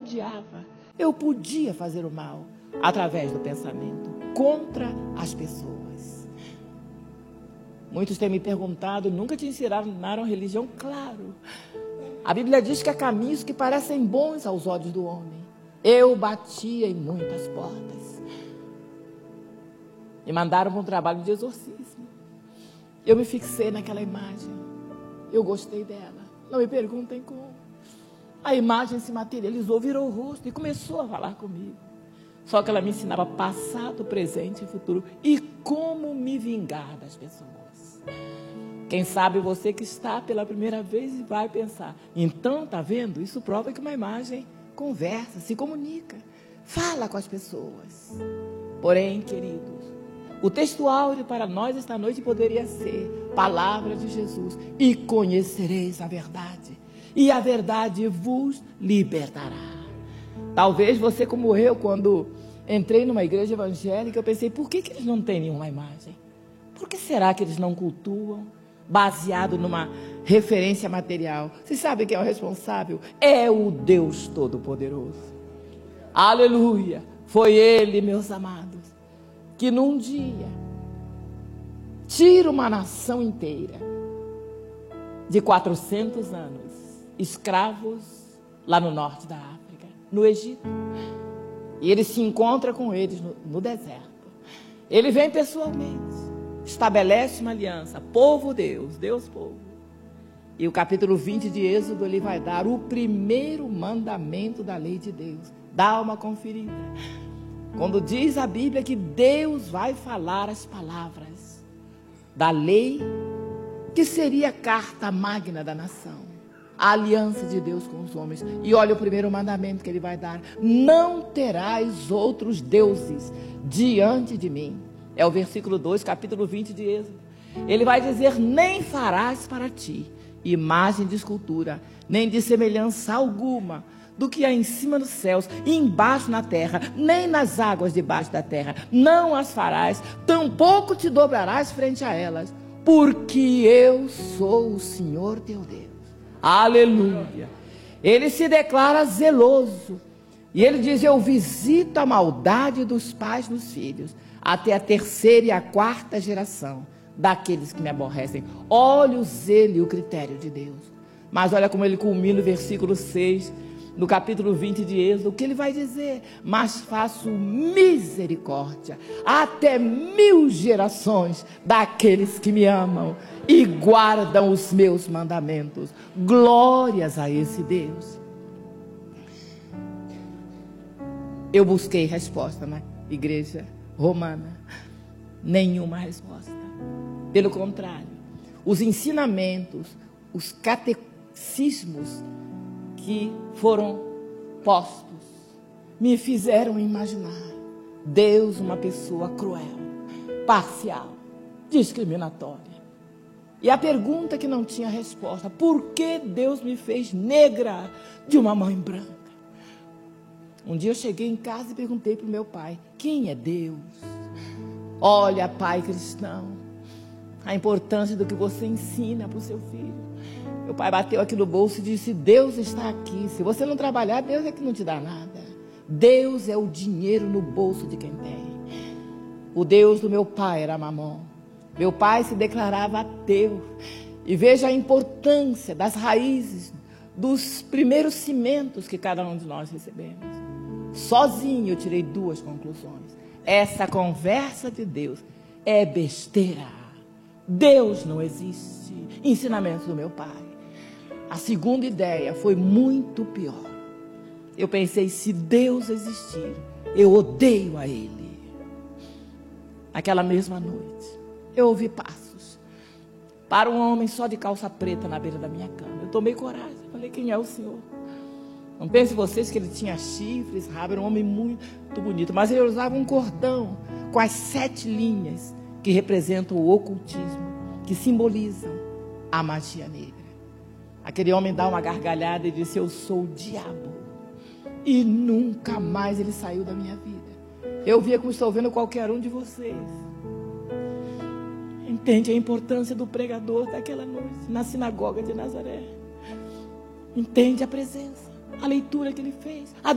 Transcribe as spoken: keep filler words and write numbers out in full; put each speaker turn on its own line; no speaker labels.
odiava. Eu podia fazer o mal através do pensamento contra as pessoas. Muitos têm me perguntado, nunca te ensinaram a religião? Claro. A Bíblia diz que há caminhos que parecem bons aos olhos do homem. Eu batia em muitas portas. Me mandaram para um trabalho de exorcismo. Eu me fixei naquela imagem. Eu gostei dela. Não me perguntem como. A imagem se materializou, virou o rosto e começou a falar comigo. Só que ela me ensinava passado, presente e futuro. E como me vingar das pessoas. Quem sabe você que está pela primeira vez e vai pensar, então, tá vendo? Isso prova que uma imagem conversa, se comunica, fala com as pessoas. Porém, queridos, o texto áureo para nós esta noite poderia ser palavra de Jesus. E conhecereis a verdade, e a verdade vos libertará. Talvez você, como eu, quando entrei numa igreja evangélica, eu pensei, por que que eles não têm nenhuma imagem? Por que será que eles não cultuam baseado numa referência material? Você sabe quem é o responsável? É o Deus Todo-Poderoso. Aleluia! Foi Ele, meus amados, que num dia tira uma nação inteira de quatrocentos anos, escravos lá no norte da África, no Egito. E Ele se encontra com eles no, no deserto. Ele vem pessoalmente, estabelece uma aliança, povo Deus, Deus povo. E o capítulo vinte de Êxodo, ele vai dar o primeiro mandamento da lei de Deus. Dá uma conferida. Quando diz a Bíblia que Deus vai falar as palavras da lei, que seria a carta magna da nação, a aliança de Deus com os homens. E olha o primeiro mandamento que ele vai dar: não terás outros deuses diante de mim. É o versículo dois, capítulo vinte de Êxodo. Ele vai dizer, nem farás para ti imagem de escultura, nem de semelhança alguma do que há em cima dos céus, e embaixo na terra, nem nas águas debaixo da terra. Não as farás, tampouco te dobrarás frente a elas, porque eu sou o Senhor teu Deus. Aleluia! Ele se declara zeloso, e ele diz, eu visito a maldade dos pais nos filhos, até a terceira e a quarta geração daqueles que me aborrecem. Olha o zelo e o critério de Deus. Mas olha como ele culmina o versículo seis, no capítulo vinte de Êxodo, o que ele vai dizer? Mas faço misericórdia até mil gerações daqueles que me amam e guardam os meus mandamentos. Glórias a esse Deus. Eu busquei resposta na igreja romana, nenhuma resposta. Pelo contrário, os ensinamentos, os catecismos que foram postos me fizeram imaginar Deus uma pessoa cruel, parcial, discriminatória. E a pergunta que não tinha resposta: por que Deus me fez negra de uma mãe branca? Um dia eu cheguei em casa e perguntei para o meu pai: quem é Deus? Olha, pai cristão, a importância do que você ensina para o seu filho. Meu pai bateu aqui no bolso e disse: Deus está aqui. Se você não trabalhar, Deus é que não te dá nada. Deus é o dinheiro no bolso de quem tem. O Deus do meu pai era Mamon. Meu pai se declarava ateu. E veja a importância das raízes, dos primeiros cimentos que cada um de nós recebemos. Sozinho eu tirei duas conclusões. Essa conversa de Deus é besteira. Deus não existe. Ensinamento do meu pai. A segunda ideia foi muito pior. Eu pensei, se Deus existir, eu odeio a Ele. Naquela mesma noite, eu ouvi passos. Para um homem só de calça preta na beira da minha cama. Eu tomei coragem, falei, quem é o Senhor? Não pense vocês que ele tinha chifres, rabo, era um homem muito bonito. Mas ele usava um cordão com as sete linhas que representam o ocultismo, que simbolizam a magia negra. Aquele homem dá uma gargalhada e disse, eu sou o diabo. E nunca mais ele saiu da minha vida. Eu via como estou vendo qualquer um de vocês. Entende a importância do pregador daquela noite na sinagoga de Nazaré. Entende a presença, a leitura que ele fez, a